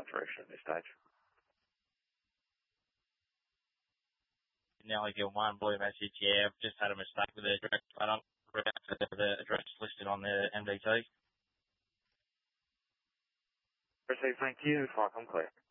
alteration at this stage. Nelly Gilman, blue message. Yeah, I've just had a mistake with the direct button. The address listed on the MDT. Received, thank you. Flight clear.